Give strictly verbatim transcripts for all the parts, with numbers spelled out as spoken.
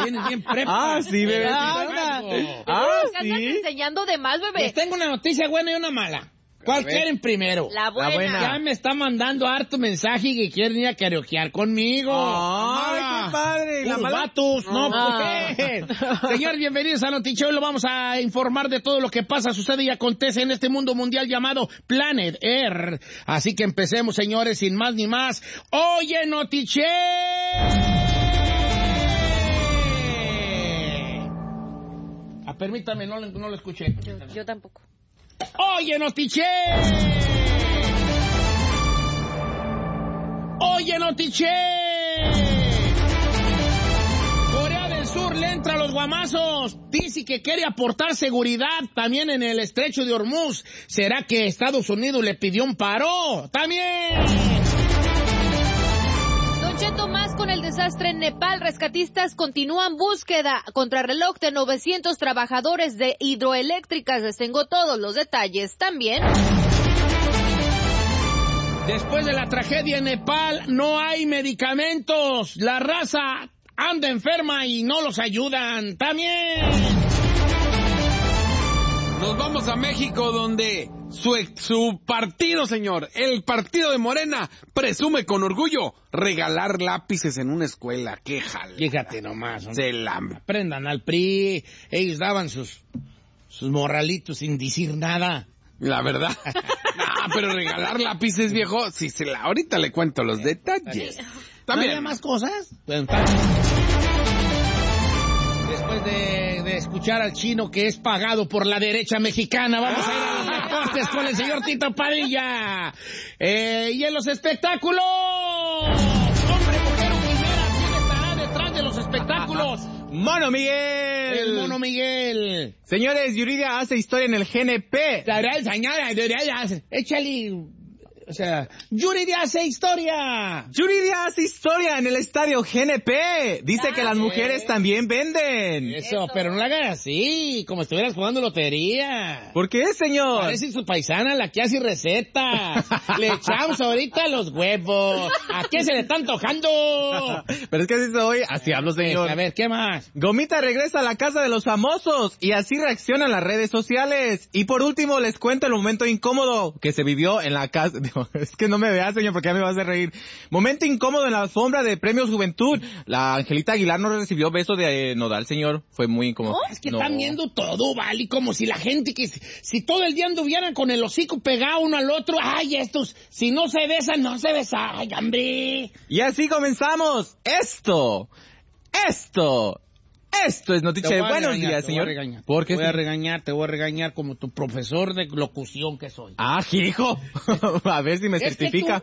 vienes bien prepa. Ah, sí, bebé. Ah, Ah, sí. andas enseñando de más, bebé. Les tengo una noticia buena y una mala. ¿Cuál quieren primero? La buena. La buena. Ya me está mandando harto mensaje que quieren ir a karaokear conmigo. Ay, qué padre. ¿Y la Puros mala? vatos, no, Ah. pues. Señor, bienvenidos a Noticheo. Hoy lo vamos a informar de todo lo que pasa, sucede y acontece en este mundo mundial llamado Planet Earth. Así que empecemos, señores, sin más ni más. Oye, Noticheo. Ah, permítame, no, lo- no lo escuché. Yo, yo tampoco. Oye, Notiche. Oye, Notiche. Corea del Sur le entra a los guamazos. Dice que quiere aportar seguridad también en el estrecho de Hormuz. ¿Será que Estados Unidos le pidió un paro? También. Don Cheto, más con el desastre en Nepal, rescatistas continúan búsqueda contrarreloj de novecientos trabajadores de hidroeléctricas. Les tengo todos los detalles también. Después de la tragedia en Nepal, no hay medicamentos. La raza anda enferma y no los ayudan. También. Nos vamos a México, donde su, su partido, señor, el partido de Morena, presume con orgullo regalar lápices en una escuela. ¡Qué jale! Fíjate nomás. hombre. Se la... Aprendan al P R I. Ellos daban sus, sus morralitos sin decir nada. La verdad. No, pero regalar lápices, viejo, si se la... ahorita le cuento los detalles. ¿No También. había más cosas? Bueno, está- Después de, de escuchar al chino que es pagado por la derecha mexicana, vamos a ir a los deportes con el señor Tito Padilla. Eh, y en los espectáculos. Hombre, mujer o quimera, ¿quién estará detrás de los espectáculos? ¡Mono Miguel! El Mono Miguel. Señores, Yuridia hace historia en el G N P. Échale. O sea, Yuridia hace historia. Yuridia hace historia en el estadio G N P. Dice que las mujeres también venden. Eso, Eso. pero no la hagas así, como si estuvieras jugando lotería. ¿Por qué, señor? Parece su paisana la que hace recetas. Le echamos ahorita los huevos. ¿A qué se le está antojando? Pero es que así soy, así hablo, señor. A ver, ¿qué más? Gomita regresa a la casa de los famosos y así reaccionan las redes sociales. Y por último les cuento el momento incómodo que se vivió en la casa... Digo, es que no me veas, señor, porque ya me vas a hacer reír. Momento incómodo en la alfombra de Premios Juventud. La Angelita Aguilar no recibió beso de eh, Nodal, señor. Fue muy incómodo. Es que No. están viendo todo, vale, como si la gente que... Si todo el día anduvieran con el hocico pegado uno al otro, ay, estos, si no se besan, no se besan, ay, hombre. Y así comenzamos. Esto, esto, esto es noticia Te de voy a buenos regañar, días, te señor. Voy a regañar, ¿Por te qué? voy a regañar, te voy a regañar como tu profesor de locución que soy. Ah, hijo. A ver si me Es que certifica. tú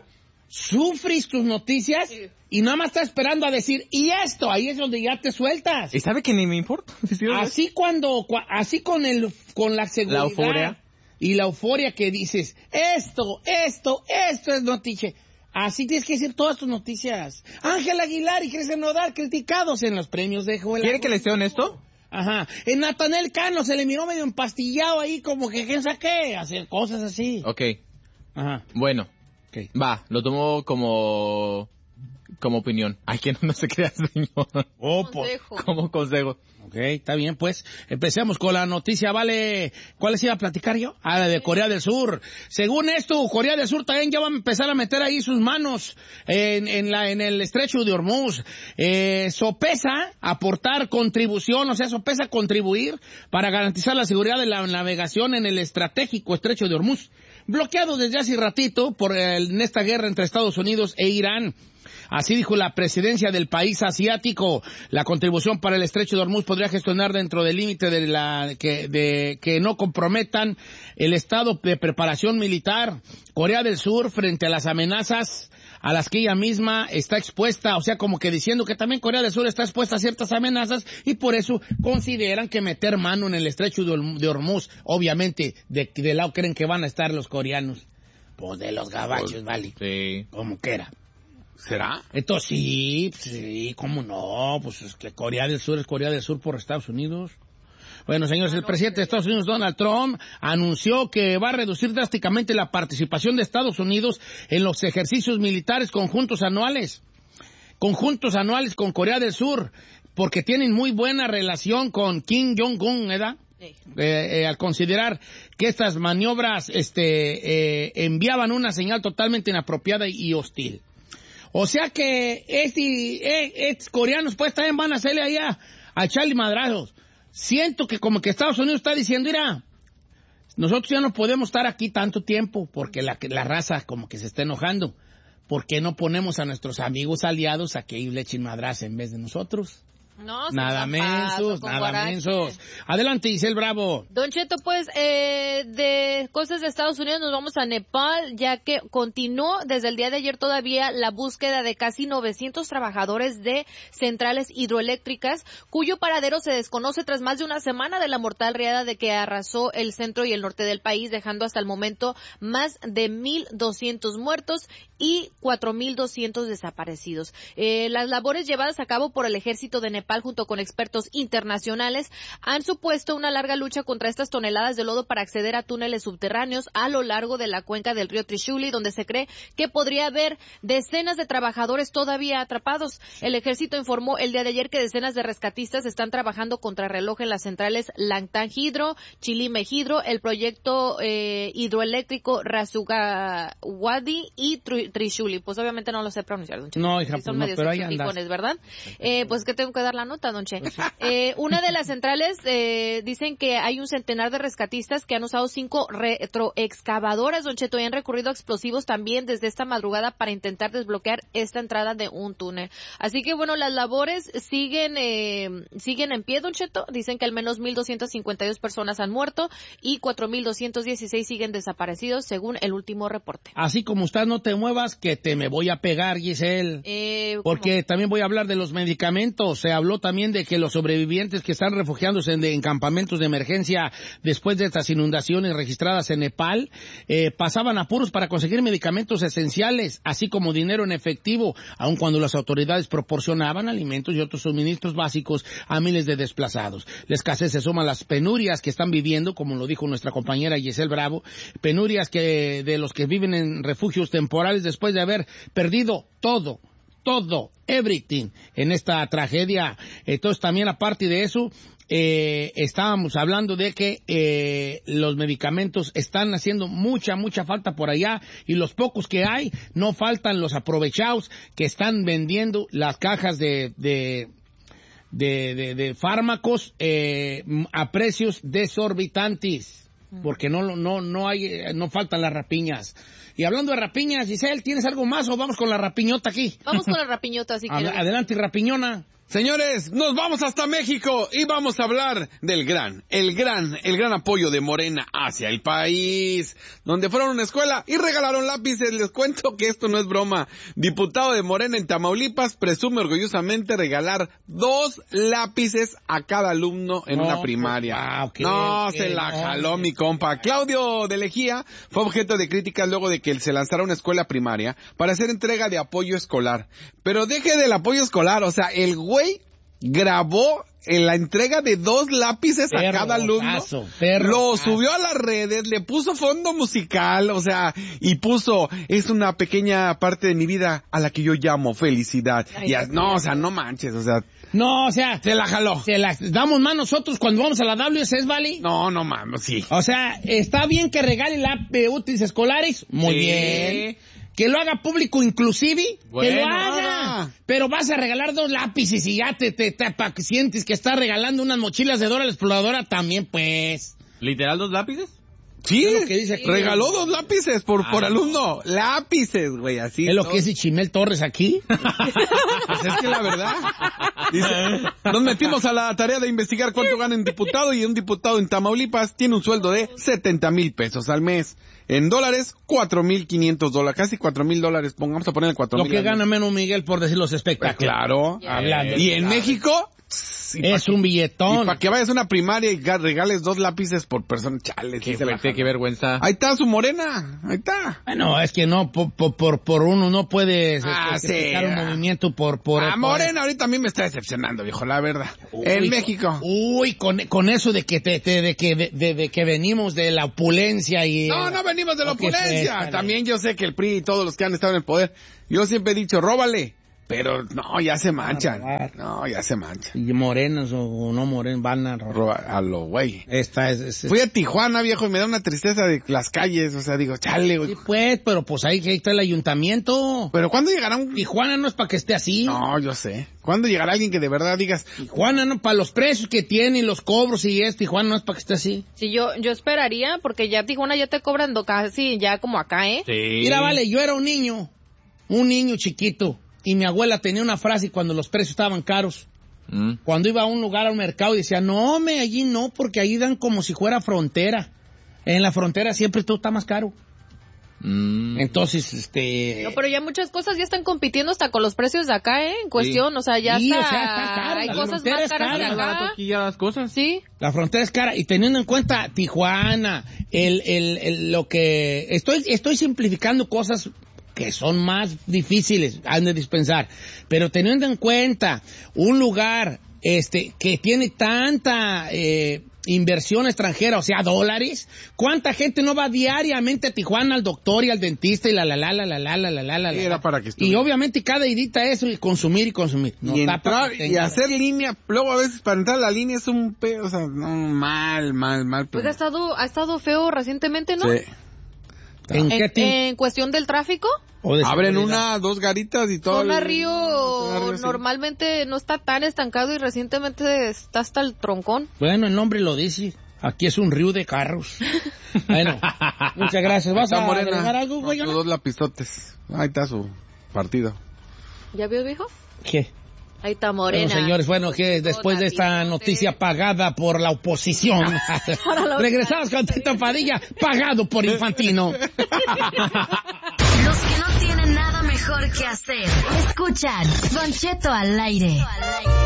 sufres tus noticias y nada más estás esperando a decir, y esto, ahí es donde ya te sueltas. ¿Y sabe que ni me importa? Así cuando, cua- así con el, con la seguridad. La euforia. Y la euforia que dices, esto, esto, esto es noticia. Así tienes que decir todas tus noticias. Ángel Aguilar y Cristian Nodal criticados en los premios de Joel. ¿Quiere que le sea honesto? Ajá. En Natanel Cano se le miró medio empastillado ahí, como que quién sabe qué, hacer cosas así. Ok, Ajá. bueno. Ok. Va, lo tomo como... como opinión. Ay, que no, no se crea, señor. Oh, Consejo. Como consejo. Ok, está bien, pues. Empecemos con la noticia, ¿vale? ¿Cuál les iba a platicar yo? Ah, la de Corea del Sur. Según esto, Corea del Sur también ya va a empezar a meter ahí sus manos en, en, la, en el estrecho de Hormuz. Eh, sopesa aportar contribución, o sea, sopesa contribuir para garantizar la seguridad de la navegación en el estratégico estrecho de Hormuz, bloqueado desde hace ratito por el, en esta guerra entre Estados Unidos e Irán. Así dijo la presidencia del país asiático. La contribución para el estrecho de Hormuz podría gestionar dentro del límite de la que, de que no comprometan el estado de preparación militar. Corea del Sur, frente a las amenazas a las que ella misma está expuesta, o sea, como que diciendo que también Corea del Sur está expuesta a ciertas amenazas y por eso consideran que meter mano en el estrecho de Horm- de Hormuz, obviamente, de, de lado creen que van a estar los coreanos. Pues de los gabachos, vale, Sí. como quiera. ¿Será? Entonces sí, sí, cómo no, pues es que Corea del Sur es Corea del Sur por Estados Unidos. Bueno, señores, el presidente de Estados Unidos, Donald Trump, anunció que va a reducir drásticamente la participación de Estados Unidos en los ejercicios militares conjuntos anuales, conjuntos anuales con Corea del Sur, porque tienen muy buena relación con Kim Jong-un, ¿verdad? Sí. Eh, eh, al considerar que estas maniobras este, eh, enviaban una señal totalmente inapropiada y hostil. O sea que estos eh, estos coreanos pues también van a hacerle allá a echarle madrazos. Siento que como que Estados Unidos está diciendo, mira, nosotros ya no podemos estar aquí tanto tiempo porque la, la raza como que se está enojando. ¿Por qué no ponemos a nuestros amigos aliados a que ellos le echen madraza en vez de nosotros? No, nada mensos, nada guarache. mensos. Adelante, Giselle Bravo. Don Cheto, pues, eh, de cosas de Estados Unidos nos vamos a Nepal, ya que continuó desde el día de ayer todavía la búsqueda de casi novecientos trabajadores de centrales hidroeléctricas, cuyo paradero se desconoce tras más de una semana de la mortal riada de que arrasó el centro y el norte del país, dejando hasta el momento más de mil doscientos muertos y cuatro mil doscientos desaparecidos. Eh, las labores llevadas a cabo por el ejército de Nepal junto con expertos internacionales han supuesto una larga lucha contra estas toneladas de lodo para acceder a túneles subterráneos a lo largo de la cuenca del río Trishuli, donde se cree que podría haber decenas de trabajadores todavía atrapados. El ejército informó el día de ayer que decenas de rescatistas están trabajando contrarreloj en las centrales Langtang Hydro, Chilime Hydro, el proyecto eh, hidroeléctrico Rasugawadi y Trishuli. Pues obviamente no lo sé pronunciar, don Che. No, hija, pues no, pero ahí andas. ¿Verdad? Eh, pues que tengo que dar la nota, don Che. Eh, una de las centrales eh, dicen que hay un centenar de rescatistas que han usado cinco retroexcavadoras, don Cheto, y han recurrido a explosivos también desde esta madrugada para intentar desbloquear esta entrada de un túnel. Así que bueno, las labores siguen eh, siguen en pie, don Cheto. Dicen que al menos mil doscientas cincuenta y dos personas han muerto y cuatro mil doscientos dieciséis siguen desaparecidos según el último reporte. Así como estás, no te muevas, que te me voy a pegar, Giselle. Eh, Porque también voy a hablar de los medicamentos. Se habló también de que los sobrevivientes que están refugiándose en, de, en campamentos de emergencia después de estas inundaciones registradas en Nepal, eh, pasaban apuros para conseguir medicamentos esenciales, así como dinero en efectivo, aun cuando las autoridades proporcionaban alimentos y otros suministros básicos a miles de desplazados. La escasez se suma a las penurias que están viviendo, como lo dijo nuestra compañera Giselle Bravo, penurias que de los que viven en refugios temporales después de haber perdido todo. Todo, everything, en esta tragedia. Entonces, también aparte de eso, eh, estábamos hablando de que eh, los medicamentos están haciendo mucha, mucha falta por allá, y los pocos que hay, no faltan los aprovechados que están vendiendo las cajas de... de de, de, de fármacos eh, a precios desorbitantes, porque no, no, no hay, no faltan las rapiñas. Y hablando de rapiñas, Giselle, ¿tienes algo más o vamos con la rapiñota aquí? Vamos con la rapiñota, si quieres. Adelante, rapiñona. Señores, nos vamos hasta México y vamos a hablar del gran, el gran, el gran apoyo de Morena hacia el país, donde fueron a una escuela y regalaron lápices. Les cuento que esto no es broma. Diputado de Morena en Tamaulipas presume orgullosamente regalar dos lápices a cada alumno en no, una primaria. Pues, wow, no, okay, se la jaló okay. mi compa. Claudio de Lejía fue objeto de críticas luego de que se lanzara una escuela primaria para hacer entrega de apoyo escolar. Pero deje del apoyo escolar, o sea, el güey grabó en la entrega de dos lápices perro, a cada alumno, caso, perro, lo caso. Subió a las redes, le puso fondo musical, o sea, y puso, es una pequeña parte de mi vida a la que yo llamo felicidad. Ay, y a, no, o sea, no manches, o sea... No, o sea... Se la jaló. Se la damos más nosotros cuando vamos a la W S S, ¿vale? No, no mames, sí. O sea, está bien que regale lápices útiles escolares, muy sí. bien... Que lo haga público inclusive, bueno, que lo haga. Ah. Pero vas a regalar dos lápices y ya te, te, te pa, sientes que estás regalando unas mochilas de Dora la Exploradora también, pues. ¿Literal dos lápices? Sí, es lo que dice aquí. Regaló dos lápices por, ah, por alumno. Lápices, güey, así. ¿Es lo todo. Que dice Chimel Torres aquí? Pues es que la verdad. Dice, nos metimos a la tarea de investigar cuánto gana un diputado, y un diputado en Tamaulipas tiene un sueldo de setenta mil pesos al mes. En dólares, cuatro mil quinientos dólares, casi cuatro mil dólares. Vamos a poner el cuatro mil. Lo que gana menos Miguel por decir los espectáculos. Pues claro. Yeah. Hablando. Y en claro. México... Es un billetón. Y para que vayas a una primaria y regales dos lápices por persona, chale. Qué fuerte, qué vergüenza. Ahí está su Morena, ahí está. Bueno, es que no, por, por, por uno no puede ah, explicar sí. un movimiento por... por ah, por Morena ahorita a mí me está decepcionando, viejo, la verdad. Uy, en México. Uy, con, con eso de que te, te, de, que, de, de, de que venimos de la opulencia y... No, no venimos de la opulencia. También yo sé que el P R I y todos los que han estado en el poder, yo siempre he dicho, róbale. Pero no, ya se manchan. No, ya se manchan. Y morenos o no morenos van a robar. A lo güey. Esta es, es, es... Fui a Tijuana, viejo, y me da una tristeza de las calles. O sea, digo, chale, güey. Sí, pues, pero pues ahí, ahí está el ayuntamiento. Pero ¿cuándo llegará un...? Tijuana no es para que esté así. No, yo sé. ¿Cuándo llegará alguien que de verdad digas... Tijuana no, para los precios que tiene y los cobros y es, Tijuana no es para que esté así. Sí, yo, yo esperaría, porque ya Tijuana ya te cobran casi ya como acá, ¿eh? Sí. Mira, vale, yo era un niño, un niño chiquito. Y mi abuela tenía una frase cuando los precios estaban caros. Mm. Cuando iba a un lugar, a un mercado, y decía, no, me allí no, porque ahí dan como si fuera frontera. En la frontera siempre todo está más caro. Mm. Entonces, este... No, pero ya muchas cosas ya están compitiendo hasta con los precios de acá, ¿eh? En cuestión, sí. o sea, ya sí, está... O sea, está caro. Hay La cosas más caras cara. de acá. Aquí ya las cosas. Sí. La frontera es cara. Y teniendo en cuenta Tijuana, el, el, el, lo que... Estoy, estoy simplificando cosas... que son más difíciles, han de dispensar, pero teniendo en cuenta un lugar este que tiene tanta eh, inversión extranjera, o sea, dólares, ¿cuánta gente no va diariamente a Tijuana al doctor y al dentista y la la la la la la la la la la? Era para que y obviamente cada idita eso y consumir y consumir. No y entrar y hacer línea, luego a veces para entrar a la línea es un pedo, o sea, no, mal, mal, mal. Pues ha estado, ha estado feo recientemente, ¿no? Sí. ¿En, ¿En, qué en cuestión del tráfico? Abren una, dos garitas y todo. Zona Río, Río normalmente sí. no está tan estancado y recientemente está hasta el troncón. Bueno, el nombre lo dice. Aquí es un río de carros. Bueno, muchas gracias. ¿Vas a agregar algo, güey? No, dos lapizotes. Ahí está su partido. ¿Ya vio, viejo? ¿Qué? Ahí está Morena. Bueno, señores, bueno, que después de esta noticia pagada por la oposición, regresamos con Tito Padilla, pagado por Infantino. Los que no tienen nada mejor que hacer, escuchan Don Cheto al aire.